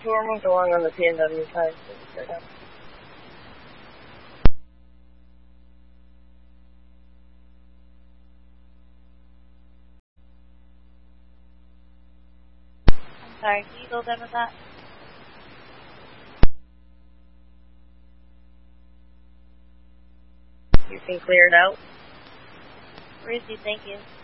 We're going on the PNW side. I'm sorry, can you go again with that? You can clear it out. Where is he? Thank you.